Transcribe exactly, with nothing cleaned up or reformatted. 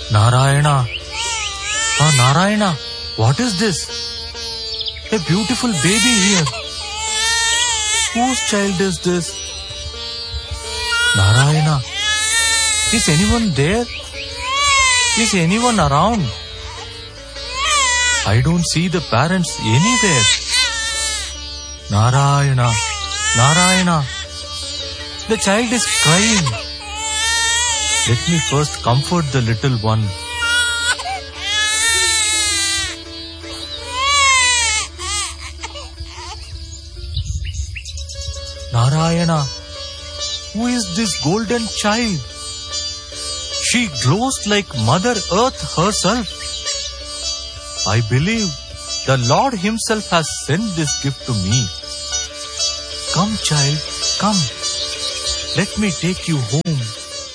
Narayana. Ah, Narayana, what is this? A beautiful baby here. Whose child is this? Narayana, is anyone there? Is anyone around? I don't see the parents anywhere. Narayana, Narayana, the child is crying. Let me first comfort the little one. Narayana, who is this golden child? She glows like Mother Earth herself. I believe the Lord Himself has sent this gift to me. Come, child, come. Let me take you home.